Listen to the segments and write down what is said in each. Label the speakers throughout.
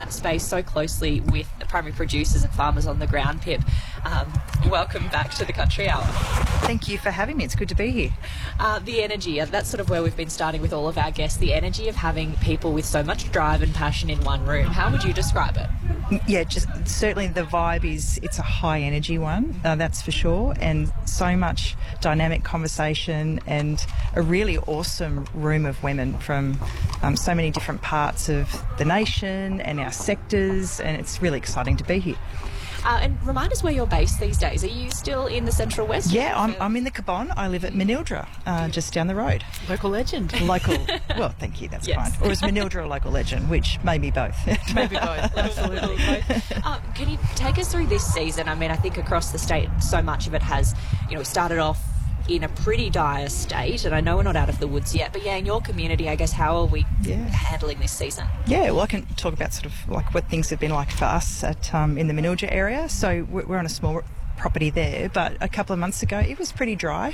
Speaker 1: space so closely with the primary producers and farmers on the ground, Pip. Welcome back to the Country Hour.
Speaker 2: Thank you for having me. It's good to be here.
Speaker 1: The energy, that's sort of where we've been starting with all of our guests, the energy of having people with so much drive and passion in one room. How would you describe it?
Speaker 2: Yeah, just certainly the vibe is it's a high energy one, that's for sure, and so much dynamic conversation and a really awesome room of women from so many different parts of the nation and our sectors, and it's really exciting to be here.
Speaker 1: And remind us where you're based these days. Are you still in the Central West?
Speaker 2: Yeah, I'm in the Cabon. I live at Manildra, just down the road.
Speaker 3: Local legend.
Speaker 2: Local. Well, thank you. That's
Speaker 1: Yes.
Speaker 2: fine. Or is Manildra a local legend? Which maybe both.
Speaker 3: Maybe both. Absolutely.
Speaker 1: Can you take us through this season? I mean, I think across the state, so much of it has, started off in a pretty dire state, and I know we're not out of the woods yet, but in your community, I guess, how are we handling this season?
Speaker 2: Yeah, well, I can talk about sort of like what things have been like for us at in the Manildra area. So we're on a small property there, but a couple of months ago it was pretty dry.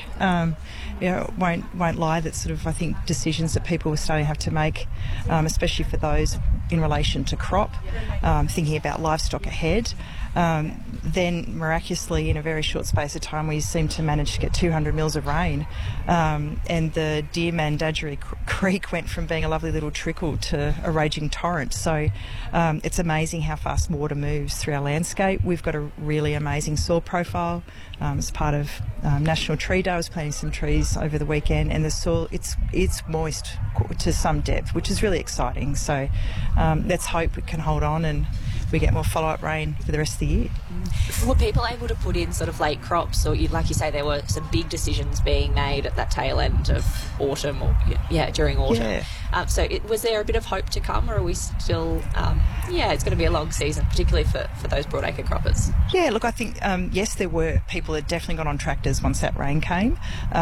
Speaker 2: Won't lie that sort of I think decisions that people were starting to have to make, especially for those in relation to crop, thinking about livestock ahead. Then miraculously, in a very short space of time, we seemed to manage to get 200 mils of rain, and the dear Mandadgery Creek went from being a lovely little trickle to a raging torrent. So it's amazing how fast water moves through our landscape. We've got a really amazing soil profile. As part of National Tree Day, I was planting some trees over the weekend, and the soil it's moist to some depth, which is really exciting. So let's hope it can hold on and we get more follow-up rain for the rest of the year.
Speaker 1: Were people able to put in sort of late crops, or like you say, there were some big decisions being made at that tail end of autumn, or during autumn?
Speaker 2: Yeah.
Speaker 1: So was there a bit of hope to come, or are we still, it's going to be a long season, particularly for those broadacre croppers? Yeah,
Speaker 2: look, I think, yes, there were people that definitely got on tractors once that rain came.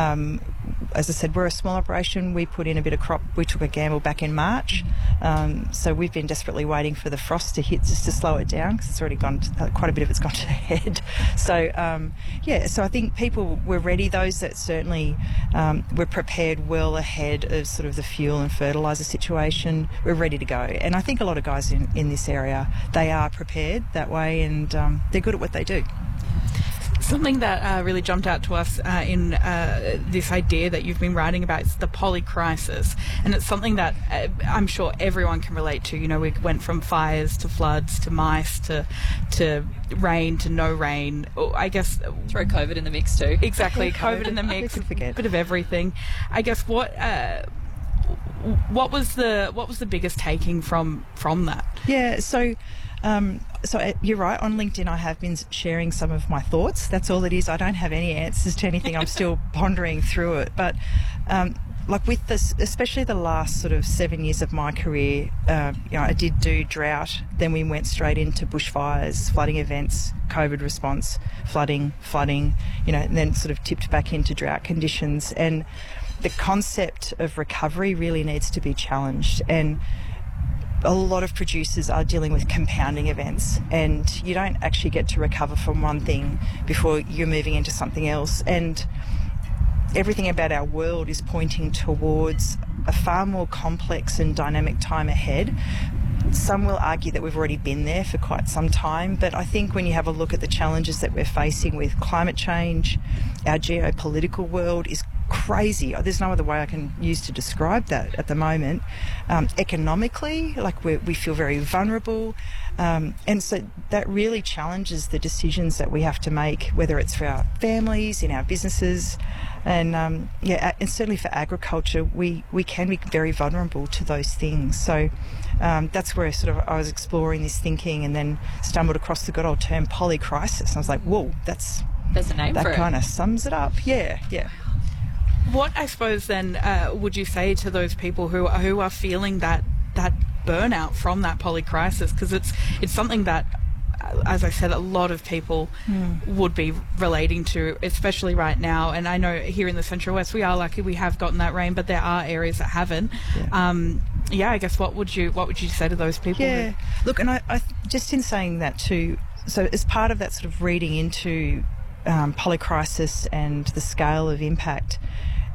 Speaker 2: As I said, we're a small operation. We put in a bit of crop. We took a gamble back in March. So we've been desperately waiting for the frost to hit just to slow it down, because it's already gone, quite a bit of it's gone to the head. So, so I think people were ready. Those that certainly were prepared well ahead of sort of the fuel and fertiliser situation, we're ready to go. And I think a lot of guys in this area, they are prepared that way, and they're good at what they do.
Speaker 3: Something that really jumped out to us in this idea that you've been writing about is the polycrisis, and it's something that I'm sure everyone can relate to. We went from fires to floods to mice to rain to no rain. I guess
Speaker 1: throw COVID in the mix too.
Speaker 3: Exactly, COVID in the mix, a bit of everything. I guess what was the biggest taking from that?
Speaker 2: Yeah, so you're right. On LinkedIn, I have been sharing some of my thoughts. That's all it is. I don't have any answers to anything. I'm still pondering through it. But like with this, especially the last sort of 7 years of my career, I did do drought. Then we went straight into bushfires, flooding events, COVID response, flooding, and then sort of tipped back into drought conditions. And the concept of recovery really needs to be challenged. And a lot of producers are dealing with compounding events, and you don't actually get to recover from one thing before you're moving into something else. And everything about our world is pointing towards a far more complex and dynamic time ahead. Some will argue that we've already been there for quite some time, but I think when you have a look at the challenges that we're facing with climate change, our geopolitical world is crazy. There's no other way I can use to describe that at the moment. Economically, like we feel very vulnerable, and so that really challenges the decisions that we have to make, whether it's for our families, in our businesses, and and certainly for agriculture, we can be very vulnerable to those things. So that's where I was exploring this thinking, and then stumbled across the good old term polycrisis. And I was like, whoa,
Speaker 1: there's a name for it.
Speaker 2: That kind of sums it up. Yeah.
Speaker 3: What, I suppose, then, would you say to those people who are feeling that burnout from that polycrisis? Because it's something that, as I said, a lot of people would be relating to, especially right now. And I know here in the Central West, we are lucky we have gotten that rain, but there are areas that haven't. I guess what would you say to those people?
Speaker 2: Yeah, look, and I just in saying that too, so as part of that sort of reading into polycrisis and the scale of impact,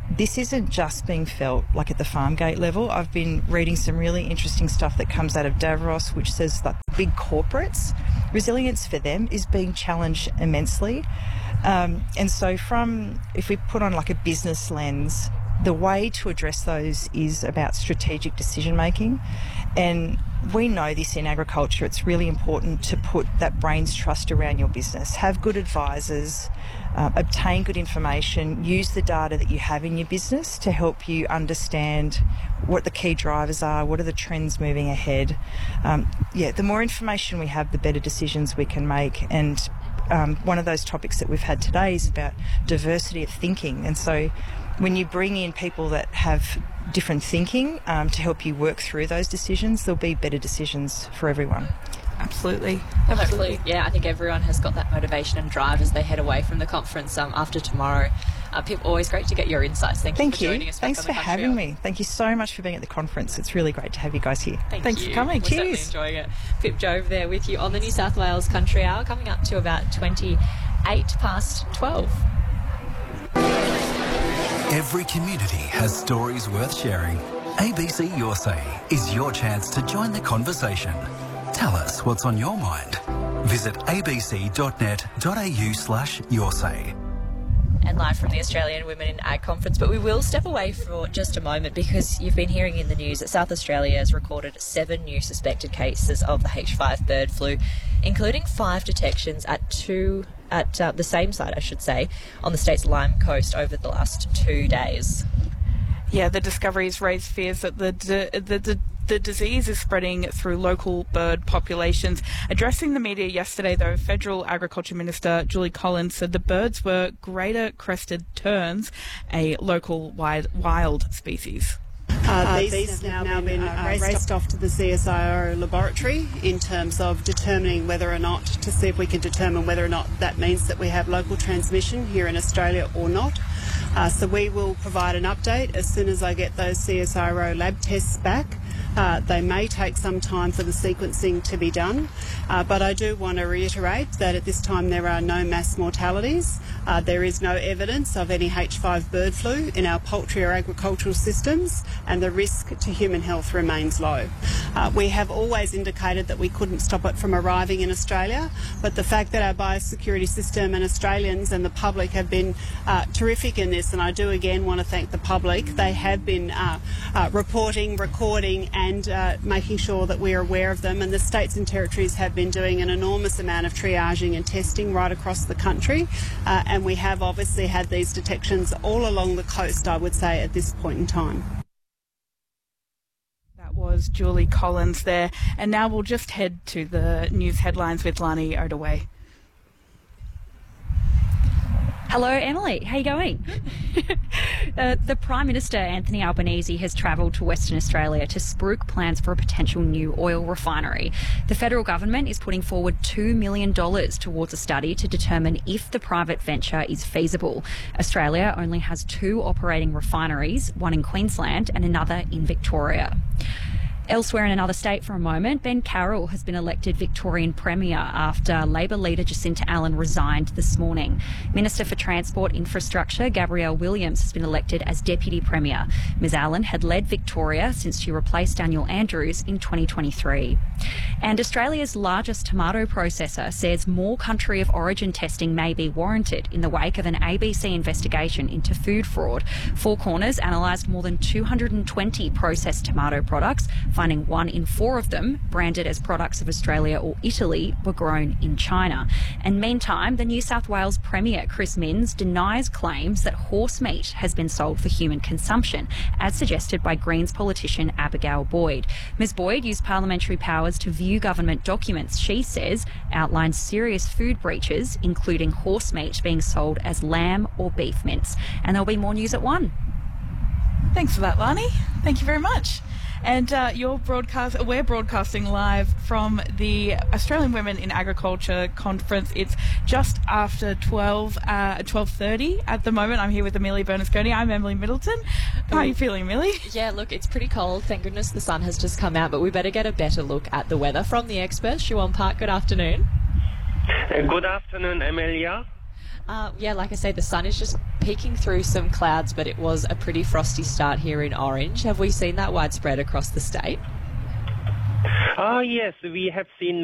Speaker 2: this isn't just being felt like at the farm gate level. I've been reading some really interesting stuff that comes out of Davos, which says that big corporates, resilience for them is being challenged immensely. And so if we put on like a business lens, the way to address those is about strategic decision making. And we know this in agriculture. It's really important to put that brain's trust around your business. Have good advisors, obtain good information, use the data that you have in your business to help you understand what the key drivers are, what are the trends moving ahead. The more information we have, the better decisions we can make. And one of those topics that we've had today is about diversity of thinking. And so when you bring in people that have different thinking to help you work through those decisions, there'll be better decisions for everyone.
Speaker 3: Absolutely.
Speaker 1: Yeah, I think everyone has got that motivation and drive as they head away from the conference after tomorrow. Pip, always great to get your insights. Thank you for joining us.
Speaker 2: Thanks for having me. Thank you so much for being at the conference. It's really great to have you guys here.
Speaker 3: Thanks for coming.
Speaker 1: We're certainly enjoying it. Pip Jove there with you on the New South Wales Country Hour, coming up to about 12:28.
Speaker 4: Every community has stories worth sharing. ABC Your Say is your chance to join the conversation. Tell us what's on your mind. Visit abc.net.au/yoursay.
Speaker 1: And live from the Australian Women in Ag Conference. But we will step away for just a moment because you've been hearing in the news that South Australia has recorded 7 new suspected cases of the H5 bird flu, including 5 detections at the same site, I should say, on the state's Lime Coast over the last 2 days.
Speaker 3: Yeah, the discoveries raised fears that the disease is spreading through local bird populations. Addressing the media yesterday, though, Federal Agriculture Minister Julie Collins said the birds were greater crested terns, a local wild species.
Speaker 5: These have now been raced off to the CSIRO laboratory in terms of determining whether or not, to see if we can determine whether or not that means that we have local transmission here in Australia or not. So we will provide an update as soon as I get those CSIRO lab tests back. They may take some time for the sequencing to be done, but I do want to reiterate that at this time there are no mass mortalities. There is no evidence of any H5 bird flu in our poultry or agricultural systems, and the risk to human health remains low. We have always indicated that we couldn't stop it from arriving in Australia, but the fact that our biosecurity system and Australians and the public have been terrific in this, and I do again want to thank the public. They have been reporting, recording and making sure that we are aware of them, and the states and territories have been doing an enormous amount of triaging and testing right across the country, and we have obviously had these detections all along the coast, I would say, at this point in time.
Speaker 3: That was Julie Collins there, and now we'll just head to the news headlines with Lani Odaway.
Speaker 6: Hello, Emily. How are you going? The Prime Minister, Anthony Albanese, has travelled to Western Australia to spruik plans for a potential new oil refinery. The federal government is putting forward $2 million towards a study to determine if the private venture is feasible. Australia only has 2 operating refineries, one in Queensland and another in Victoria. Elsewhere in another state for a moment, Ben Carroll has been elected Victorian Premier after Labor leader Jacinta Allen resigned this morning. Minister for Transport Infrastructure Gabrielle Williams has been elected as Deputy Premier. Ms Allen had led Victoria since she replaced Daniel Andrews in 2023. And Australia's largest tomato processor says more country of origin testing may be warranted in the wake of an ABC investigation into food fraud. Four Corners analysed more than 220 processed tomato products, finding 1 in 4 of them, branded as products of Australia or Italy, were grown in China. And meantime, the New South Wales Premier, Chris Minns, denies claims that horse meat has been sold for human consumption, as suggested by Greens politician Abigail Boyd. Ms Boyd used parliamentary powers to view government documents she says outline serious food breaches, including horse meat being sold as lamb or beef mince. And there'll be more news at 1.
Speaker 3: Thanks for that, Lani. Thank you very much. And we're broadcasting live from the Australian Women in Agriculture Conference. It's just after 12:30 at the moment. I'm here with Amelia Bernasconi. I'm Emily Middleton. How are you feeling, Amelie?
Speaker 1: Yeah, look, it's pretty cold. Thank goodness the sun has just come out, but we better get a better look at the weather from the experts. Siobhan Park, good afternoon.
Speaker 7: Good afternoon, Amelia.
Speaker 1: Yeah, like I say, the sun is just peeking through some clouds, but it was a pretty frosty start here in Orange. Have we seen that widespread across the state?
Speaker 7: Yes, we have seen